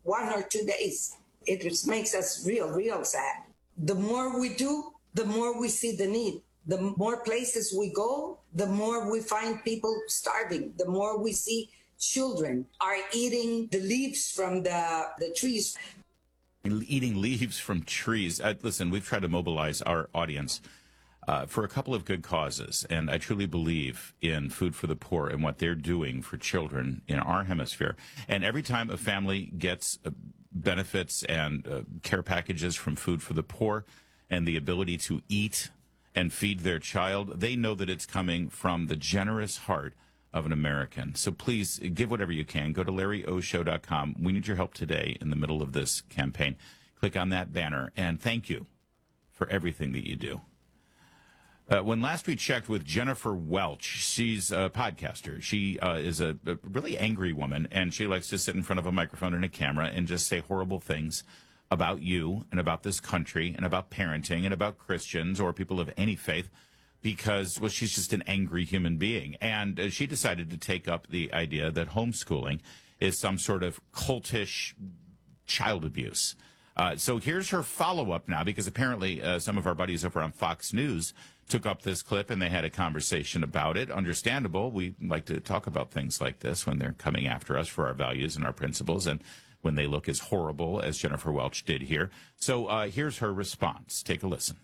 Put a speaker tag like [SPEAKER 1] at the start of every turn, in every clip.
[SPEAKER 1] 1 or 2 days. It just makes us real sad. The more we do, the more we see the need. The more places we go, the more we find people starving. The more we see children are eating the leaves from the trees.
[SPEAKER 2] Eating leaves from trees. Listen, we've tried to mobilize our audience for a couple of good causes, and I truly believe in Food for the Poor and what they're doing for children in our hemisphere. And every time a family gets benefits and care packages from Food for the Poor and the ability to eat and feed their child, they know that it's coming from the generous heart of an American. So please give whatever you can. Go to LarryOShow.com. We need your help today in the middle of this campaign. Click on that banner, and thank you for everything that you do. When last we checked with Jennifer Welch, she's a podcaster. She is a really angry woman, and she likes to sit in front of a microphone and a camera and just say horrible things about you and about this country and about parenting and about Christians or people of any faith because, well, she's just an angry human being. And she decided to take up the idea that homeschooling is some sort of cultish child abuse. So here's her follow-up now, because apparently some of our buddies over on Fox News took up this clip and they had a conversation about it. Understandable. We like to talk about things like this when they're coming after us for our values and our principles and when they look as horrible as Jennifer Welch did here. So here's her response. Take a listen.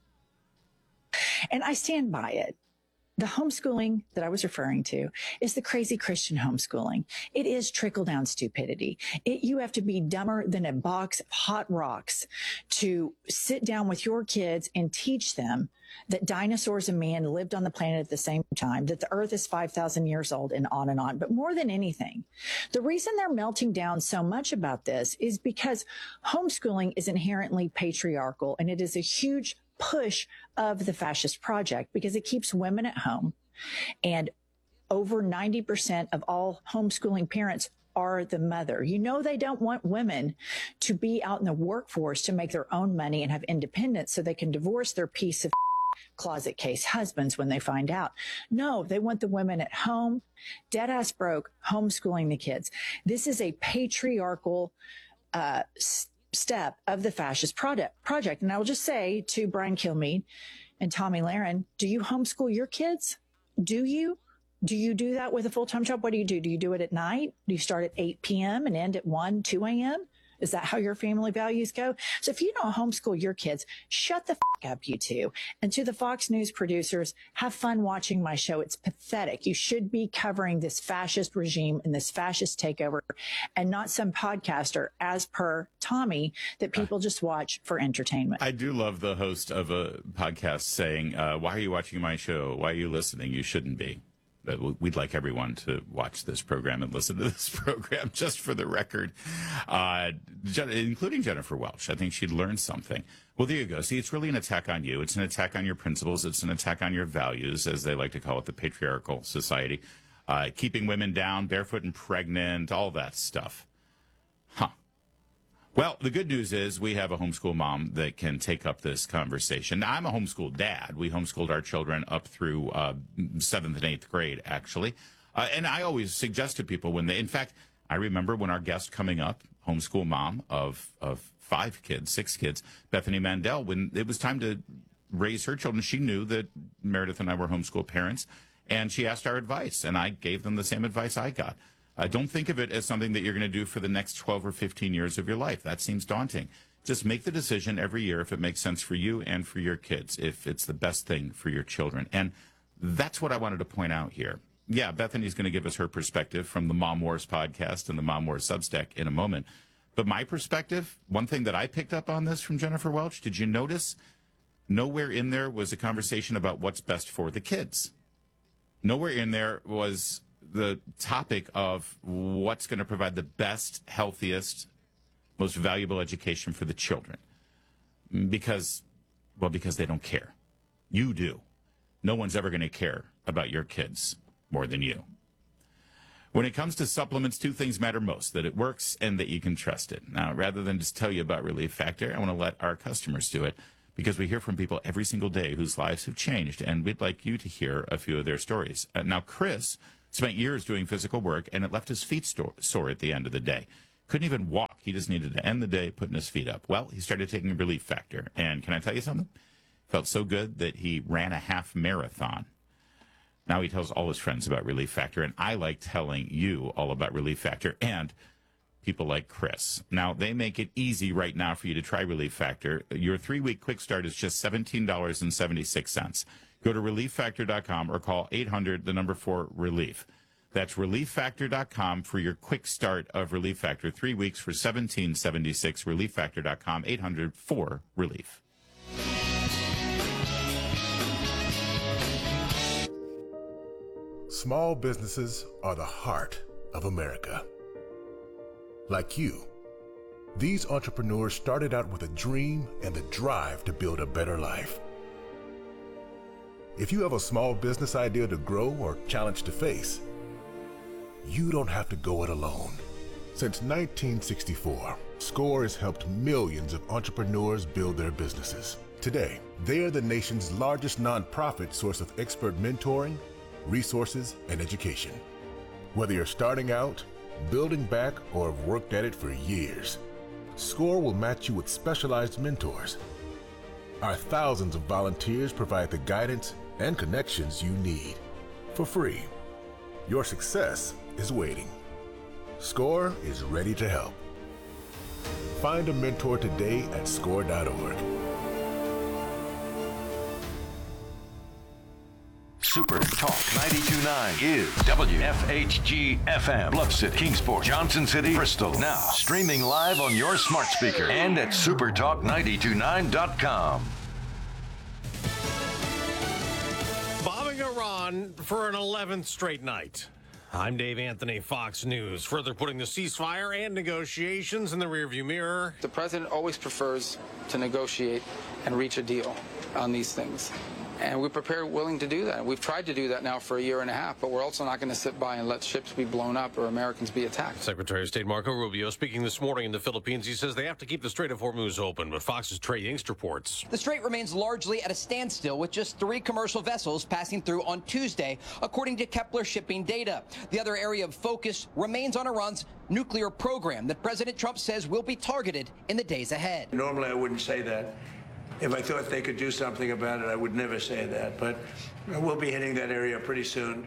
[SPEAKER 3] And I stand by it. The homeschooling that I was referring to is the crazy Christian homeschooling. It is trickle-down stupidity. You have to be dumber than a box of hot rocks to sit down with your kids and teach them that dinosaurs and man lived on the planet at the same time, that the earth is 5,000 years old, and on and on. But more than anything, the reason they're melting down so much about this is because homeschooling is inherently patriarchal, and it is a huge push of the fascist project because it keeps women at home. And over 90% of all homeschooling parents are the mother. You know, they don't want women to be out in the workforce to make their own money and have independence so they can divorce their piece of closet case husbands when they find out. No, they want the women at home, dead ass broke, homeschooling the kids. This is a patriarchal step of the fascist project. And I will just say to Brian Kilmeade and Tomi Lahren, do you homeschool your kids? Do you? Do you do that with a full-time job? What do? Do you do it at night? Do you start at 8 p.m. and end at 1, 2 a.m.? Is that how your family values go? So if you don't homeschool your kids, shut the up, you two. And to the Fox News producers, have fun watching my show. It's pathetic. You should be covering this fascist regime and this fascist takeover and not some podcaster, as per Tomi, that people just watch for entertainment.
[SPEAKER 2] I do love the host of a podcast saying, why are you watching my show? Why are you listening? You shouldn't be. We'd like everyone to watch this program and listen to this program, just for the record, including Jennifer Welch. I think she'd learn something. Well, there you go. See, it's really an attack on you. It's an attack on your principles. It's an attack on your values, as they like to call it, the patriarchal society. Keeping women down, barefoot and pregnant, all that stuff. Huh. Well, the good news is we have a homeschool mom that can take up this conversation. Now, I'm a homeschool dad. We homeschooled our children up through 7th and 8th grade, actually. And I always suggest to people when they, in fact, I remember when our guest coming up, homeschool mom of 5 kids, 6 kids, Bethany Mandel, when it was time to raise her children, she knew that Meredith and I were homeschool parents, and she asked our advice, and I gave them the same advice I got. Don't think of it as something that you're going to do for the next 12 or 15 years of your life. That seems daunting. Just make the decision every year if it makes sense for you and for your kids, if it's the best thing for your children. And that's what I wanted to point out here. Yeah, Bethany's going to give us her perspective from the Mom Wars podcast and the Mom Wars Substack in a moment. But my perspective, one thing that I picked up on this from Jennifer Welch, did you notice nowhere in there was a conversation about what's best for the kids? Nowhere in there was the topic of what's going to provide the best, healthiest, most valuable education for the children. Because they don't care. You do. No one's ever going to care about your kids more than you. When it comes to supplements, 2 things matter most: that it works and that you can trust it. Now, rather than just tell you about Relief Factor, I want to let our customers do it, because we hear from people every single day whose lives have changed, and we'd like you to hear a few of their stories. Now, Chris spent years doing physical work, and it left his feet sore at the end of the day. Couldn't even walk. He just needed to end the day putting his feet up. Well, he started taking Relief Factor. And can I tell you something? Felt so good that he ran a half marathon. Now he tells all his friends about Relief Factor, and I like telling you all about Relief Factor and people like Chris. Now, they make it easy right now for you to try Relief Factor. Your 3-week quick start is just $17.76. Go to relieffactor.com or call 800-4-RELIEF. That's relieffactor.com for your quick start of Relief Factor. 3 weeks for $17.76. Relieffactor.com, 800-4-RELIEF.
[SPEAKER 4] Small businesses are the heart of America. Like you, these entrepreneurs started out with a dream and the drive to build a better life. If you have a small business idea to grow or challenge to face, you don't have to go it alone. Since 1964, SCORE has helped millions of entrepreneurs build their businesses. Today, they are the nation's largest nonprofit source of expert mentoring, resources, and education. Whether you're starting out, building back, or have worked at it for years, SCORE will match you with specialized mentors. Our thousands of volunteers provide the guidance and connections you need for free. Your success is waiting. SCORE is ready to help. Find a mentor today at SCORE.org.
[SPEAKER 5] Super Talk 92.9 is WFHG FM, Bluff City, Kingsport, Johnson City, Bristol. Now streaming live on your smart speaker and at supertalk929.com.
[SPEAKER 6] Bombing Iran for an 11th straight night. I'm Dave Anthony, Fox News. Further putting the ceasefire and negotiations in the rearview mirror.
[SPEAKER 7] The president always prefers to negotiate and reach a deal on these things. And we're prepared, willing to do that. We've tried to do that now for a year and a half, but we're also not going to sit by and let ships be blown up or Americans be attacked.
[SPEAKER 6] Secretary of State Marco Rubio speaking this morning in the Philippines. He says they have to keep the Strait of Hormuz open, but Fox's Trey Yingst reports.
[SPEAKER 8] The strait remains largely at a standstill with just 3 commercial vessels passing through on Tuesday, according to Kepler shipping data. The other area of focus remains on Iran's nuclear program that President Trump says will be targeted in the days ahead.
[SPEAKER 9] Normally, I wouldn't say that. If I thought they could do something about it, I would never say that. But we'll be hitting that area pretty soon,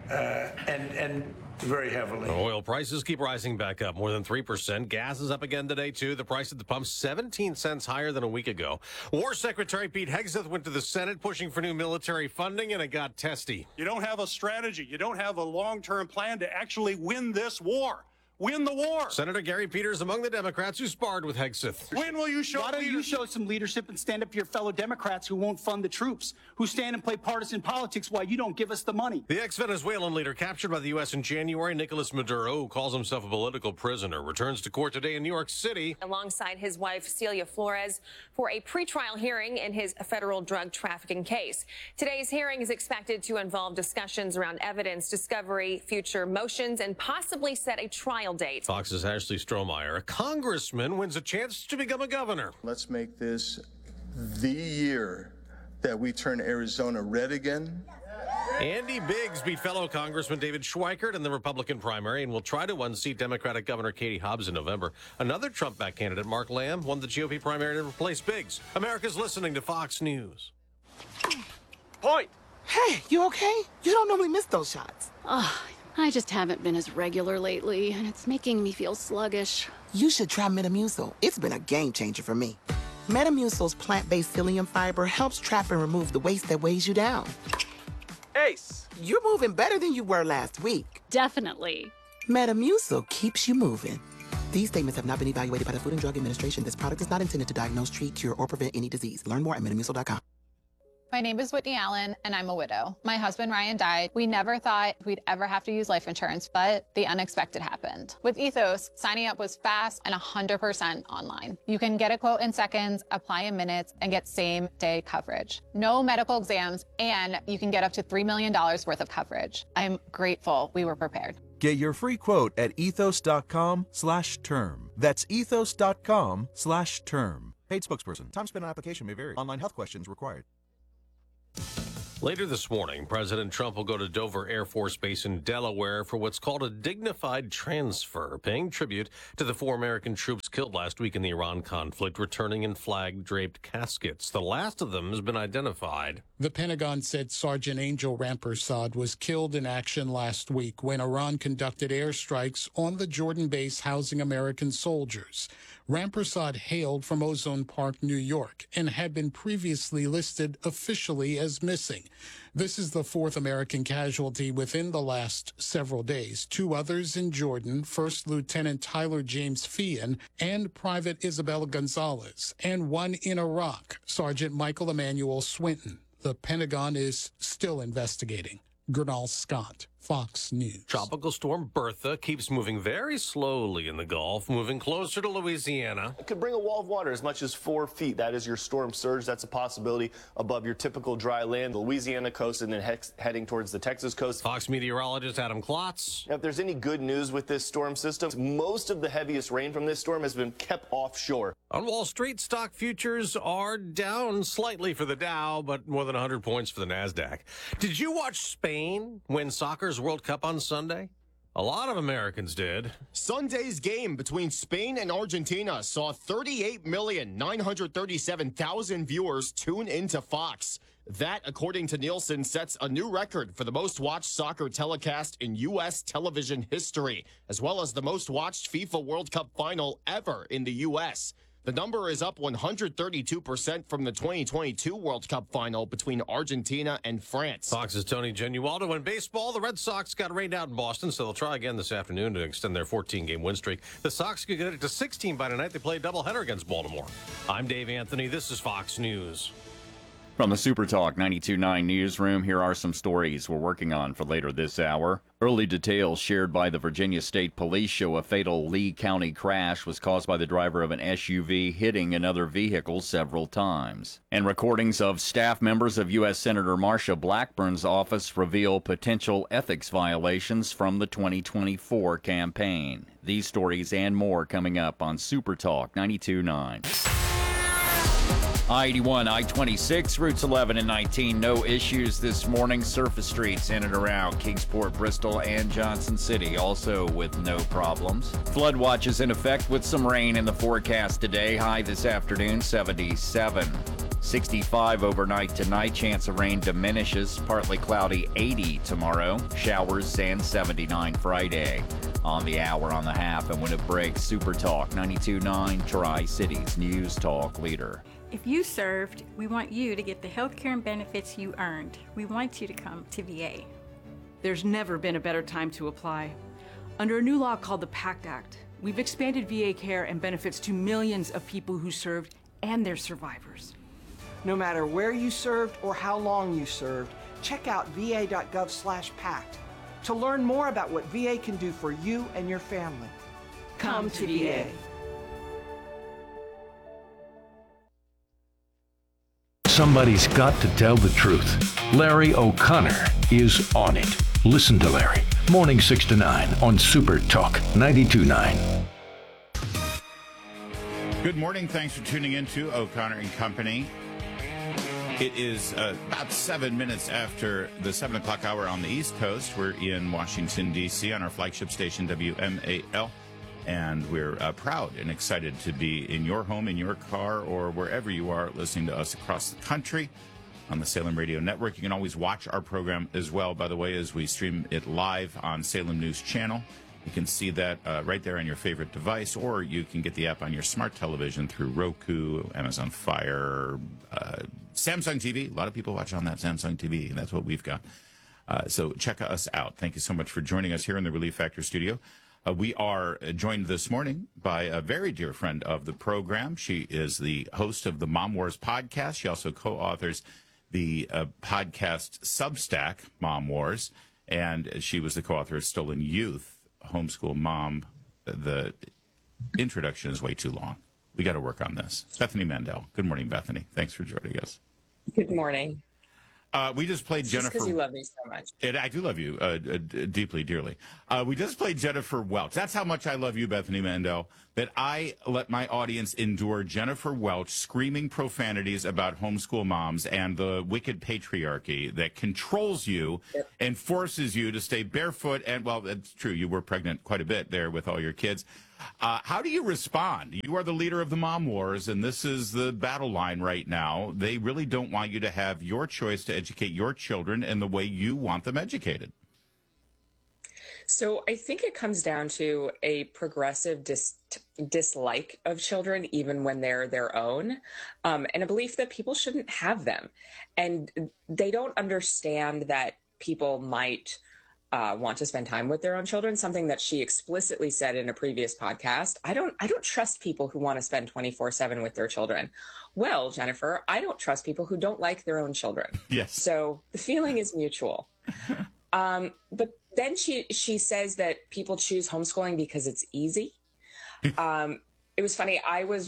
[SPEAKER 9] and very heavily.
[SPEAKER 6] Oil prices keep rising back up more than 3%. Gas is up again today, too. The price at the pump 17 cents higher than a week ago. War Secretary Pete Hegseth went to the Senate pushing for new military funding, and it got testy.
[SPEAKER 10] You don't have a strategy. You don't have a long-term plan to actually win this war. Win the war.
[SPEAKER 6] Senator Gary Peters among the Democrats who sparred with Hegseth.
[SPEAKER 10] When will you show
[SPEAKER 11] Why don't you show some leadership and stand up to your fellow Democrats who won't fund the troops, who stand and play partisan politics while you don't give us the money?
[SPEAKER 6] The ex-Venezuelan leader captured by the U.S. in January, Nicolas Maduro, who calls himself a political prisoner, returns to court today in New York City.
[SPEAKER 12] Alongside his wife, Celia Flores, for a pretrial hearing in his federal drug trafficking case. Today's hearing is expected to involve discussions around evidence discovery, future motions, and possibly set a trial date.
[SPEAKER 6] Fox's Ashley Strohmeyer, a congressman, wins a chance to become a governor.
[SPEAKER 13] Let's make this the year that we turn Arizona red again.
[SPEAKER 6] Andy Biggs beat fellow Congressman David Schweikert in the Republican primary and will try to unseat Democratic Governor Katie Hobbs in November. Another Trump-backed candidate, Mark Lamb, won the GOP primary to replace Biggs. America's listening to Fox News.
[SPEAKER 14] Point! Hey, you okay? You don't normally miss those shots.
[SPEAKER 15] I just haven't been as regular lately, and it's making me feel sluggish.
[SPEAKER 14] You should try Metamucil. It's been a game changer for me. Metamucil's plant-based psyllium fiber helps trap and remove the waste that weighs you down. Ace, you're moving better than you were last week.
[SPEAKER 15] Definitely.
[SPEAKER 14] Metamucil keeps you moving. These statements have not been evaluated by the Food and Drug Administration. This product is not intended to diagnose, treat, cure, or prevent any disease. Learn more at Metamucil.com.
[SPEAKER 16] My name is Whitney Allen, and I'm a widow. My husband, Ryan, died. We never thought we'd ever have to use life insurance, but the unexpected happened. With Ethos, signing up was fast and 100% online. You can get a quote in seconds, apply in minutes, and get same-day coverage. No medical exams, and you can get up to $3 million worth of coverage. I'm grateful we were prepared.
[SPEAKER 17] Get your free quote at ethos.com/term. That's ethos.com/term. Paid spokesperson. Time spent on application may vary. Online health questions required.
[SPEAKER 6] Later this morning, President Trump will go to Dover Air Force Base in Delaware for what's called a dignified transfer, paying tribute to the 4 American troops killed last week in the Iran conflict, returning in flag-draped caskets. The last of them has been identified.
[SPEAKER 17] The Pentagon said Sergeant Angel Rampersad was killed in action last week when Iran conducted airstrikes on the Jordan base housing American soldiers. Rampersad hailed from Ozone Park, New York, and had been previously listed officially as missing. This is the 4th American casualty within the last several days. 2 others in Jordan, First Lieutenant Tyler James Feehan and Private Isabella Gonzalez, and 1 in Iraq, Sergeant Michael Emmanuel Swinton. The Pentagon is still investigating. Gernal Scott, Fox News.
[SPEAKER 6] Tropical storm Bertha keeps moving very slowly in the Gulf, moving closer to Louisiana.
[SPEAKER 18] It could bring a wall of water as much as 4 feet. That is your storm surge. That's a possibility above your typical dry land, the Louisiana coast, and then heading towards the Texas coast.
[SPEAKER 6] Fox meteorologist Adam Klotz.
[SPEAKER 18] Now, if there's any good news with this storm system, most of the heaviest rain from this storm has been kept offshore.
[SPEAKER 6] On Wall Street, stock futures are down slightly for the Dow, but more than 100 points for the NASDAQ. Did you watch Spain win soccer's World Cup on Sunday? A lot of Americans did.
[SPEAKER 19] Sunday's game between Spain and Argentina saw 38,937,000 viewers tune into Fox. That, according to Nielsen, sets a new record for the most-watched soccer telecast in U.S. television history, as well as the most-watched FIFA World Cup final ever in the U.S. The number is up 132% from the 2022 World Cup final between Argentina and France.
[SPEAKER 6] Fox's Tony Genualdo. In baseball, the Red Sox got rained out in Boston, so they'll try again this afternoon to extend their 14-game win streak. The Sox could get it to 16 by tonight. They play a doubleheader against Baltimore. I'm Dave Anthony. This is Fox News.
[SPEAKER 20] From the Super Talk 92.9 newsroom, here are some stories we're working on for later this hour. Early details shared by the Virginia State Police show a fatal Lee County crash was caused by the driver of an SUV hitting another vehicle several times. And recordings of staff members of U.S. Senator Marsha Blackburn's office reveal potential ethics violations from the 2024 campaign. These stories and more coming up on Super Talk 92.9. I-81, I-26, routes 11 and 19, no issues this morning. Surface streets in and around Kingsport, Bristol, and Johnson City, also with no problems. Flood watch is in effect with some rain in the forecast today. High this afternoon, 77. 65 overnight tonight. Chance of rain diminishes. Partly cloudy, 80 tomorrow. Showers and 79 Friday. On the hour, on the half, and when it breaks, Super Talk 92.9, Tri-Cities News Talk leader.
[SPEAKER 21] If you served, we want you to get the health care and benefits you earned. We want you to come to VA.
[SPEAKER 22] There's never been a better time to apply. Under a new law called the PACT Act, we've expanded VA care and benefits to millions of people who served and their survivors.
[SPEAKER 23] No matter where you served or how long you served, check out va.gov/PACT to learn more about what VA can do for you and your family.
[SPEAKER 22] Come to VA.
[SPEAKER 24] Somebody's got to tell the truth. Larry O'Connor is on it. Listen to Larry. Morning 6 to 9 on Super Talk 92.9.
[SPEAKER 2] Good morning. Thanks for tuning in to O'Connor and Company. It is about 7 minutes after the 7 o'clock hour on the East Coast. We're in Washington, D.C. on our flagship station, WMAL. And we're proud and excited to be in your home, in your car, or wherever you are listening to us across the country on the Salem Radio Network. You can always watch our program as well, by the way, as we stream it live on Salem News Channel. You can see that right there on your favorite device, or you can get the app on your smart television through Roku, Amazon Fire, Samsung TV. A lot of people watch on that Samsung TV, and that's what we've got. So check us out. Thank you so much for joining us here in the Relief Factor studio. We are joined this morning by a very dear friend of the program. She is the host of the Mom Wars podcast. She also co-authors the podcast Substack, Mom Wars, and she was the co-author of Stolen Youth, Homeschool Mom. The introduction is way too long. We got to work on this. Bethany Mandel. Good morning, Bethany. Thanks for joining us.
[SPEAKER 25] Good morning.
[SPEAKER 2] We just played Jennifer.
[SPEAKER 1] Because you love me so much.
[SPEAKER 2] I do love you deeply, dearly. We just played Jennifer Welch. That's how much I love you, Bethany Mandel, that I let my audience endure Jennifer Welch screaming profanities about homeschool moms and the wicked patriarchy that controls you and forces you to stay barefoot. And, well, it's true, you were pregnant quite a bit there with all your kids. How do you respond? You are the leader of the mom wars, and this is the battle line right now. They really don't want you to have your choice to educate your children in the way you want them educated.
[SPEAKER 1] So I think it comes down to a progressive dislike of children, even when they're their own, and a belief that people shouldn't have them. And they don't understand that people might want to spend time with their own children, something that she explicitly said in a previous podcast. I don't trust people who want to spend 24/7 with their children. Well, Jennifer, I don't trust people who don't like their own children.
[SPEAKER 2] Yes.
[SPEAKER 1] So the feeling is mutual. But then she says that people choose homeschooling because it's easy. It was funny.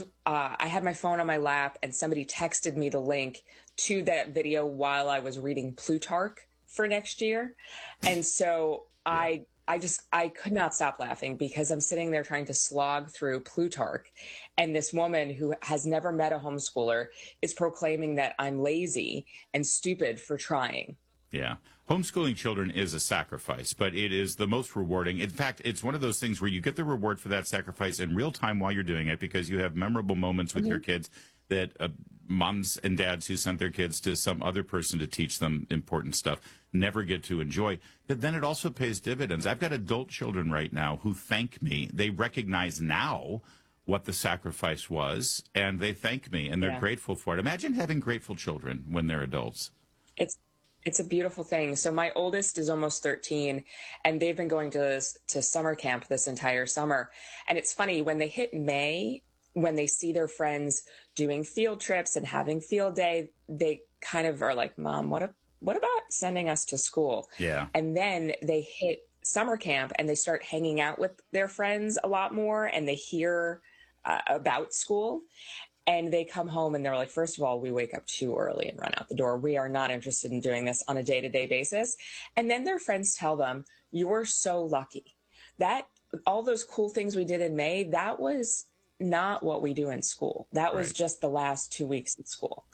[SPEAKER 1] I had my phone on my lap and somebody texted me the link to that video while I was reading Plutarch for next year. And so I could not stop laughing because I'm sitting there trying to slog through Plutarch. And this woman who has never met a homeschooler is proclaiming that I'm lazy and stupid for trying.
[SPEAKER 2] Yeah. Homeschooling children is a sacrifice, but it is the most rewarding. In fact, it's one of those things where you get the reward for that sacrifice in real time while you're doing it because you have memorable moments with your kids that moms and dads who sent their kids to some other person to teach them important stuff never get to enjoy. But then it also pays dividends. I've got adult children right now who thank me. They recognize now what the sacrifice was, and they thank me, and they're grateful for it. Imagine having grateful children when they're adults.
[SPEAKER 1] It's a beautiful thing. So my oldest is almost 13, and they've been going to summer camp this entire summer. And it's funny, when they hit May, when they see their friends doing field trips and having field day, they kind of are like, Mom, what about sending us to school?
[SPEAKER 2] Yeah.
[SPEAKER 1] And then they hit summer camp and they start hanging out with their friends a lot more, and they hear about school. And they come home and they're like, first of all, we wake up too early and run out the door. We are not interested in doing this on a day-to-day basis. And then their friends tell them, you're so lucky. That all those cool things we did in May, that was not what we do in school. That was just the last 2 weeks at school.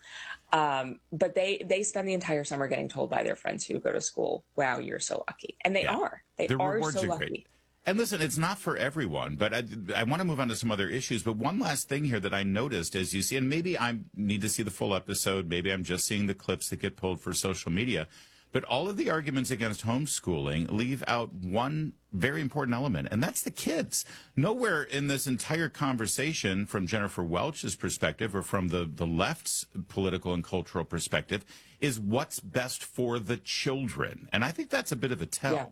[SPEAKER 1] But they spend the entire summer getting told by their friends who go to school, wow, you're so lucky. And they are. They are so lucky.
[SPEAKER 2] Great. And listen, it's not for everyone, but I want to move on to some other issues. But one last thing here that I noticed as you see, and maybe I need to see the full episode, maybe I'm just seeing the clips that get pulled for social media, but all of the arguments against homeschooling leave out one very important element, and that's the kids. Nowhere in this entire conversation, from Jennifer Welch's perspective or from the left's political and cultural perspective, is what's best for the children. And I think that's a bit of a tell.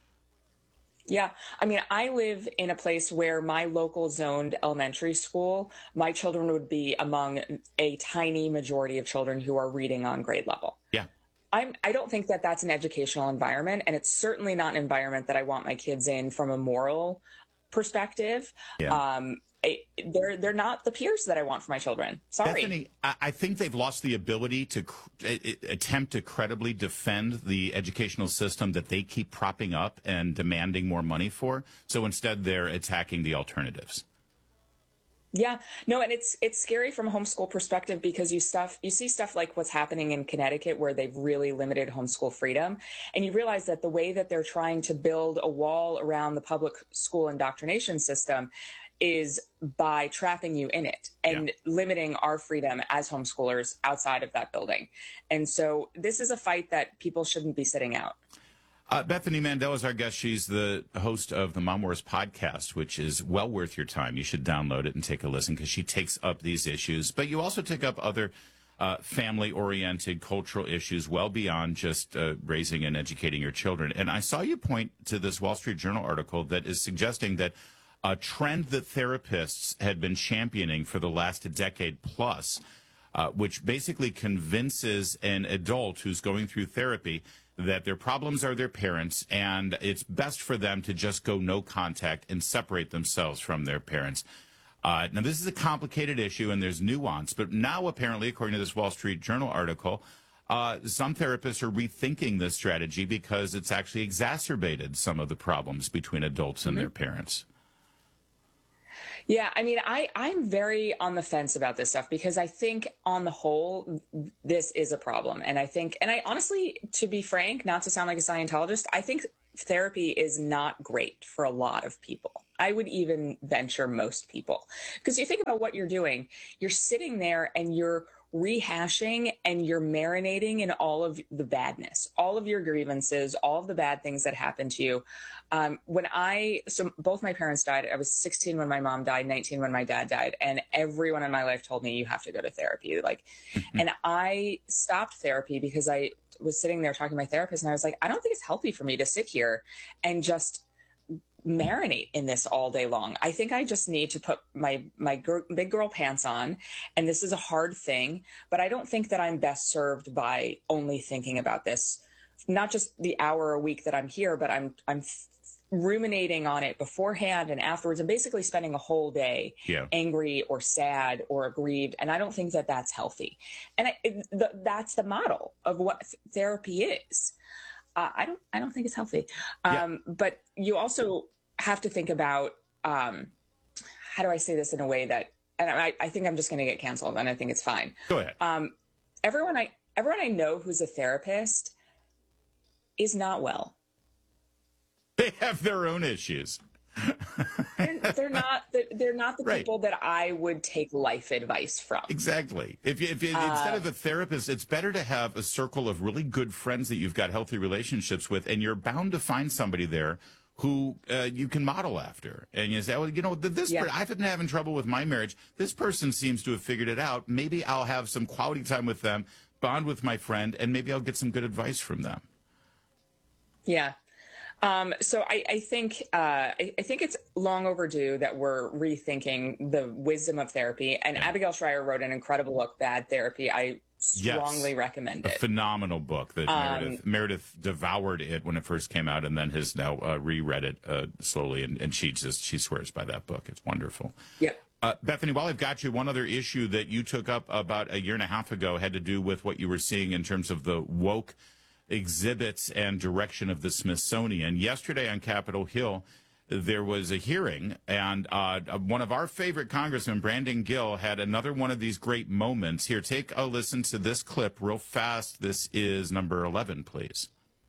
[SPEAKER 1] Yeah. I mean, I live in a place where my local zoned elementary school, my children would be among a tiny majority of children who are reading on grade level.
[SPEAKER 2] Yeah.
[SPEAKER 1] I don't think that that's an educational environment, and it's certainly not an environment that I want my kids in from a moral perspective.
[SPEAKER 2] Yeah.
[SPEAKER 1] They're not the peers that I want for my children. Sorry.
[SPEAKER 2] Bethany, I think they've lost the ability to attempt to credibly defend the educational system that they keep propping up and demanding more money for. So instead, they're attacking the alternatives.
[SPEAKER 1] Yeah, no, and it's scary from a homeschool perspective because you see stuff like what's happening in Connecticut where they've really limited homeschool freedom, and you realize that the way that they're trying to build a wall around the public school indoctrination system is by trapping you in it and limiting our freedom as homeschoolers outside of that building. And so this is a fight that people shouldn't be sitting out.
[SPEAKER 2] Bethany Mandel is our guest. She's the host of the Mom Wars podcast, which is well worth your time. You should download it and take a listen because she takes up these issues. But you also take up other family-oriented cultural issues well beyond just raising and educating your children. And I saw you point to this Wall Street Journal article that is suggesting that a trend that therapists had been championing for the last decade plus, which basically convinces an adult who's going through therapy that their problems are their parents and it's best for them to just go no contact and separate themselves from their parents. Now, this is a complicated issue and there's nuance, but now apparently, according to this Wall Street Journal article, some therapists are rethinking this strategy because it's actually exacerbated some of the problems between adults and their parents.
[SPEAKER 1] Yeah, I mean, I'm very on the fence about this stuff because I think on the whole, this is a problem. And I honestly, to be frank, not to sound like a Scientologist, I think therapy is not great for a lot of people. I would even venture most people. Because you think about what you're doing, you're sitting there and you're rehashing and you're marinating in all of the badness, all of your grievances, all of the bad things that happened to you. So both my parents died. I was 16 when my mom died, 19 when my dad died. And everyone in my life told me you have to go to therapy. And I stopped therapy because I was sitting there talking to my therapist and I was like, I don't think it's healthy for me to sit here and just marinate in this all day long. I think I just need to put my big girl pants on, and this is a hard thing, but I don't think that I'm best served by only thinking about this, not just the hour a week that I'm here, but I'm ruminating on it beforehand and afterwards, and basically spending a whole day angry or sad or aggrieved, and I don't think that that's healthy. And that's the model of what therapy is. I don't think it's healthy. But you also have to think about, how do I say this in a way that, and I think I'm just going to get canceled, and I think it's fine.
[SPEAKER 2] Go ahead.
[SPEAKER 1] Everyone I know who's a therapist is not well.
[SPEAKER 2] They have their own issues.
[SPEAKER 1] They're not the people that I would take life advice from.
[SPEAKER 2] Exactly. If instead of a therapist, it's better to have a circle of really good friends that you've got healthy relationships with, and you're bound to find somebody there who you can model after. And you say, well, I've been having trouble with my marriage. This person seems to have figured it out. Maybe I'll have some quality time with them, bond with my friend, and maybe I'll get some good advice from them.
[SPEAKER 1] Yeah. So I think it's long overdue that we're rethinking the wisdom of therapy. And Abigail Shrier wrote an incredible book, Bad Therapy. I strongly recommend it.
[SPEAKER 2] A phenomenal book that Meredith devoured it when it first came out, and then has now reread it slowly, and she swears by that book. It's wonderful.
[SPEAKER 1] Yep.
[SPEAKER 2] Bethany, while I've got you, one other issue that you took up about a year and a half ago had to do with what you were seeing in terms of the woke exhibits and direction of the Smithsonian. Yesterday on Capitol Hill, there was a hearing, and one of our favorite congressmen, Brandon Gill, had another one of these great moments. Here, take a listen to this clip real fast. This is number 11, please.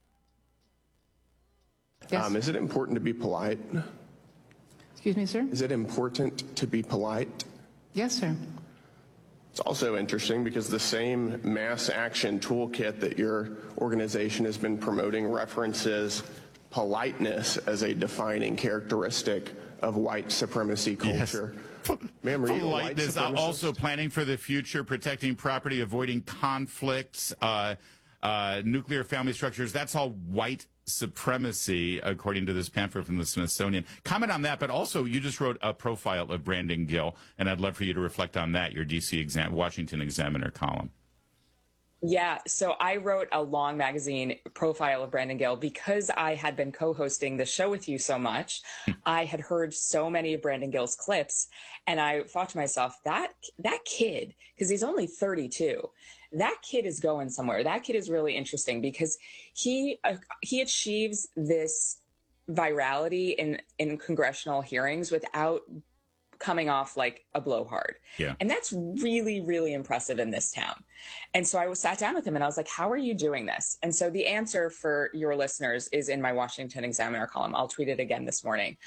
[SPEAKER 3] Yes.
[SPEAKER 4] Is it important to be polite?
[SPEAKER 3] Excuse me, sir?
[SPEAKER 4] Is it important to be polite?
[SPEAKER 3] Yes, sir.
[SPEAKER 4] It's also interesting because the same mass action toolkit that your organization has been promoting references politeness as a defining characteristic of white supremacy culture.
[SPEAKER 2] Yes.
[SPEAKER 4] Ma'am, are you a white
[SPEAKER 2] politeness,
[SPEAKER 4] supremacist?
[SPEAKER 2] also planning for the future, protecting property, avoiding conflicts, nuclear family structures. That's all white supremacy, according to this pamphlet from the Smithsonian. Comment on that, but also you just wrote a profile of Brandon Gill, and I'd love for you to reflect on that, your Washington Examiner column.
[SPEAKER 1] Yeah, so I wrote a long magazine profile of Brandon Gill because I had been co-hosting the show with you so much. I had heard so many of Brandon Gill's clips, and I thought to myself, that kid, because he's only 32, that kid is going somewhere. That kid is really interesting because he achieves this virality in congressional hearings without coming off like a blowhard.
[SPEAKER 2] Yeah.
[SPEAKER 1] And that's really, really impressive in this town. And so I sat down with him and I was like, how are you doing this? And so the answer for your listeners is in my Washington Examiner column. I'll tweet it again this morning.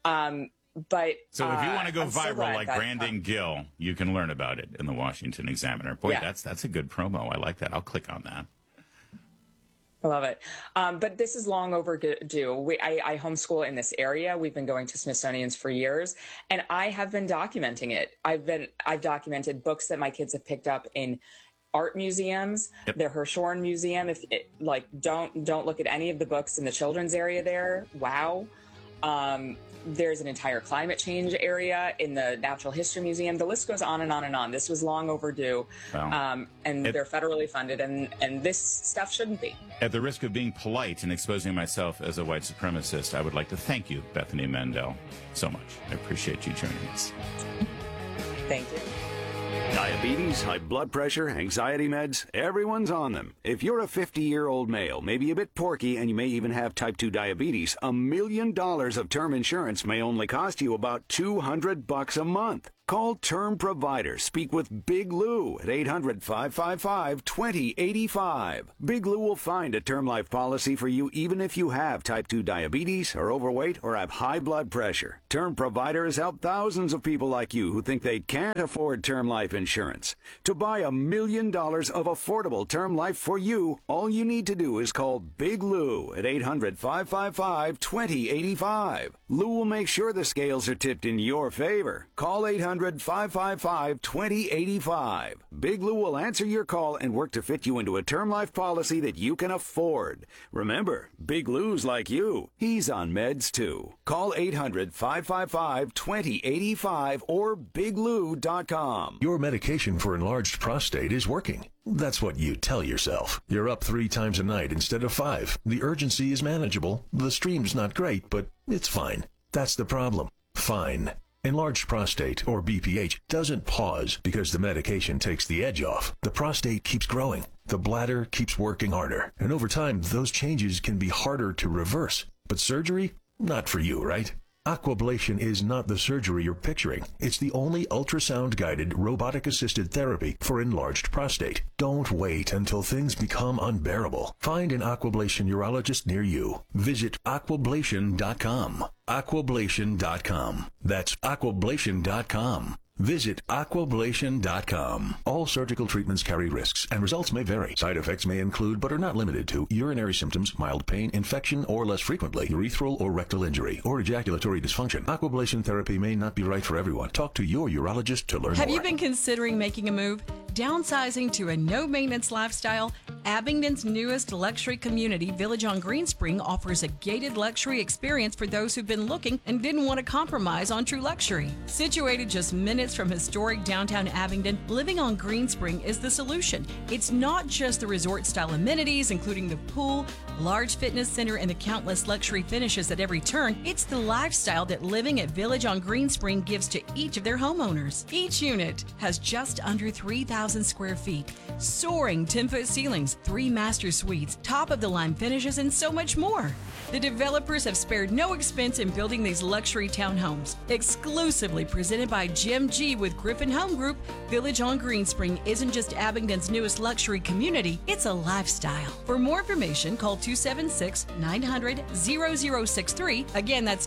[SPEAKER 1] But
[SPEAKER 2] so if you want to go viral like
[SPEAKER 1] that,
[SPEAKER 2] Brandon Gill, you can learn about it in the Washington Examiner. Boy,
[SPEAKER 1] yeah.
[SPEAKER 2] that's a good promo. I like that. I'll click on that.
[SPEAKER 1] I love it. But this is long overdue. I homeschool in this area. We've been going to Smithsonian's for years, and I have been documenting it. I've documented books that my kids have picked up in art museums, the Hirshhorn Museum. Don't look at any of the books in the children's area there. Wow. There's an entire climate change area in the Natural History Museum. The list goes on and on and on. This was long overdue.
[SPEAKER 2] Wow.
[SPEAKER 1] And they're federally funded, and this stuff shouldn't be.
[SPEAKER 2] At the risk of being polite and exposing myself as a white supremacist, I would like to thank you, Bethany Mandel, so much. I appreciate you joining us.
[SPEAKER 1] Thank you.
[SPEAKER 5] Diabetes, high blood pressure, anxiety meds, everyone's on them. If you're a 50-year-old male, maybe a bit porky, and you may even have type 2 diabetes, $1 million of term insurance may only cost you about $200 a month. Call Term Provider. Speak with Big Lou at 800-555-2085. Big Lou will find a term life policy for you even if you have type 2 diabetes, are overweight, or have high blood pressure. Term Provider has helped thousands of people like you who think they can't afford term life insurance. To buy $1 million of affordable term life for you, all you need to do is call Big Lou at 800-555-2085. Lou will make sure the scales are tipped in your favor. Call 800-555-2085. Big Lou will answer your call and work to fit you into a term life policy that you can afford. Remember, Big Lou's like you. He's on meds too. Call 800-555-2085 or biglou.com.
[SPEAKER 24] Your medication for enlarged prostate is working. That's what you tell yourself. You're up 3 times a night instead of 5. The urgency is manageable. The stream's not great, but it's fine. That's the problem. Fine. Enlarged prostate, or BPH, doesn't pause because the medication takes the edge off. The prostate keeps growing. The bladder keeps working harder. And over time, those changes can be harder to reverse. But surgery? Not for you, right? Aquablation is not the surgery you're picturing. It's the only ultrasound-guided, robotic-assisted therapy for enlarged prostate. Don't wait until things become unbearable. Find an Aquablation urologist near you. Visit aquablation.com. Aquablation.com. That's aquablation.com. Visit aquablation.com. All surgical treatments carry risks, and results may vary. Side effects may include, but are not limited to, urinary symptoms, mild pain, infection, or less frequently, urethral or rectal injury, or ejaculatory dysfunction. Aquablation therapy may not be right for everyone. Talk to your urologist to learn more.
[SPEAKER 7] Have you been considering making a move? Downsizing to a no-maintenance lifestyle? Abingdon's newest luxury community, Village on Greenspring, offers a gated luxury experience for those who've been looking and didn't want to compromise on true luxury. Situated just minutes from historic downtown Abingdon, living on Greenspring is the solution. It's not just the resort-style amenities, including the pool, large fitness center, and the countless luxury finishes at every turn. It's the lifestyle that living at Village on Greenspring gives to each of their homeowners. Each unit has just under 3,000 square feet, soaring 10-foot ceilings, 3 master suites, top-of-the-line finishes, and so much more. The developers have spared no expense in building these luxury townhomes. Exclusively presented by Jim G. with Griffin Home Group, Village on Greenspring isn't just Abingdon's newest luxury community, it's a lifestyle. For more information, call 276-900-0063. Again, that's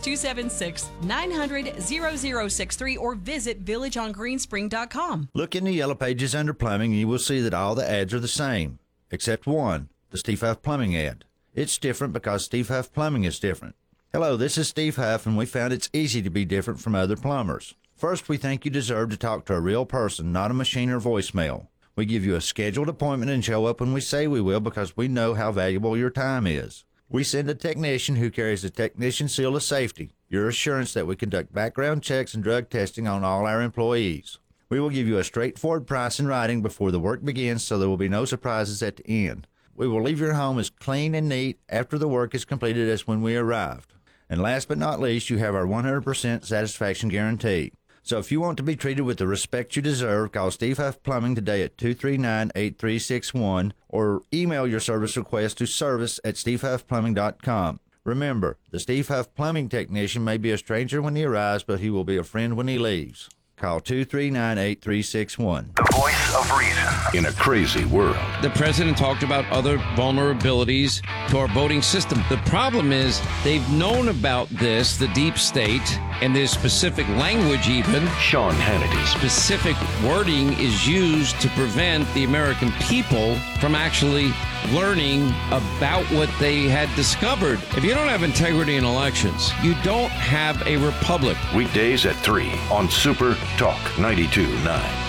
[SPEAKER 7] 276-900-0063, or visit villageongreenspring.com.
[SPEAKER 8] Look in the yellow pages under plumbing and you will see that all the ads are the same, except one, the Steve Huff Plumbing ad. It's different because Steve Huff Plumbing is different. Hello, this is Steve Huff, and we found it's easy to be different from other plumbers. First, we think you deserve to talk to a real person, not a machine or voicemail. We give you a scheduled appointment and show up when we say we will because we know how valuable your time is. We send a technician who carries a technician seal of safety, your assurance that we conduct background checks and drug testing on all our employees. We will give you a straightforward price in writing before the work begins so there will be no surprises at the end. We will leave your home as clean and neat after the work is completed as when we arrived. And last but not least, you have our 100% satisfaction guarantee. So if you want to be treated with the respect you deserve, call Steve Huff Plumbing today at 239-8361 or email your service request to service@stevehuffplumbing.com. Remember, the Steve Huff Plumbing technician may be a stranger when he arrives, but he will be a friend when he leaves. Call 239-8361.
[SPEAKER 24] The voice of reason in a crazy world.
[SPEAKER 9] The president talked about other vulnerabilities to our voting system. The problem is they've known about this, the deep state, and there's specific language even.
[SPEAKER 24] Sean Hannity.
[SPEAKER 9] Specific wording is used to prevent the American people from actually learning about what they had discovered. If you don't have integrity in elections, you don't have a republic.
[SPEAKER 24] Weekdays at 3 on Super Talk 92.9.